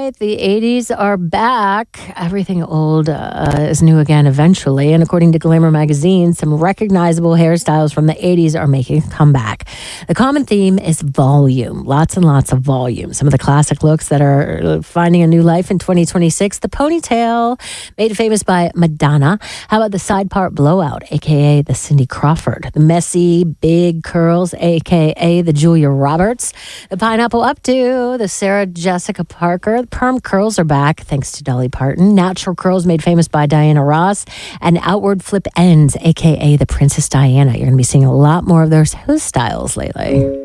right. The 80s are back. Everything old is new again eventually. And according to Glamour magazine, some recognizable hairstyles from the 80s are making a comeback. The common theme is volume. Lots and lots of volume. Some of the classic looks that are finding a new life in 2026. The ponytail, made famous by Madonna. How about the side part blowout, a.k.a. the Cindy Crawford? The messy, big curls, a.k.a. the Julia Roberts. The pineapple updo, the Sarah Jessica Parker. The perm curls are back thanks to Dolly Parton. Natural curls made famous by Diana Ross. And outward flip ends, a.k.a. the Princess Diana. You're going to be seeing a lot more of those hairstyles lately.